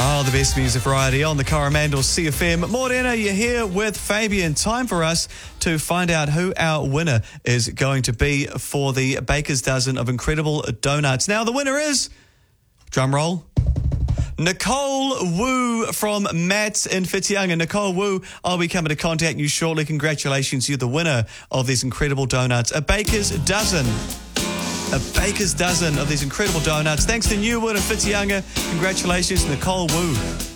Oh, the best music variety on the Coromandel CFM. Morena, you're here with Fabian. Time for us to find out who our winner is going to be for the Baker's Dozen of Incredible Donuts. Now, the winner is, drum roll, Nicole Wu from Matt's in Whitianga. Nicole Wu, I'll be coming to contact you shortly. Congratulations, you're the winner of these incredible donuts. A Baker's Dozen of these incredible donuts. Thanks to Newwood and Whitianga. Congratulations, Nicole Wu.